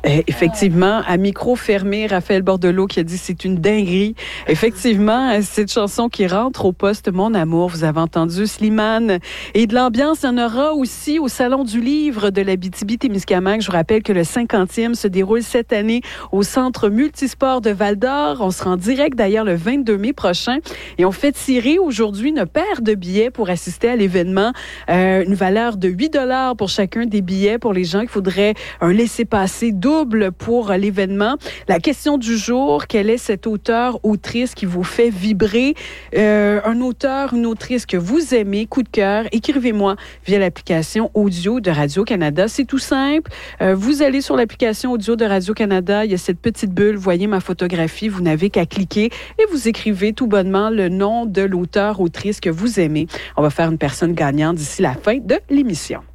Effectivement, à micro fermé, Raphaël Bordelot qui a dit c'est une dinguerie. Effectivement, cette chanson qui rentre au poste Mon Amour, vous avez entendu Slimane. Et de l'ambiance, il y en aura aussi au Salon du Livre de l'Abitibi-Témiscamingue. Je vous rappelle que le 50e se déroule cette année au Centre Multisport de Val-d'Or. On sera en direct d'ailleurs le 22 mai prochain. Et on fait tirer aujourd'hui une paire de billets pour assister à l'événement. Une valeur de 8 $ pour chacun des billets pour les gens qui voudraient un laissez-passer double pour l'événement. La question du jour, quel est cet auteur, autrice qui vous fait vibrer? Un auteur, une autrice que vous aimez, coup de cœur, écrivez-moi via l'application audio de Radio-Canada. C'est tout simple. Vous allez sur l'application audio de Radio-Canada, il y a cette petite bulle, voyez ma photographie, vous n'avez qu'à cliquer et vous écrivez tout bonnement le nom de l'auteur, autrice que vous aimez. On va faire une personne gagnante d'ici la fin de l'émission.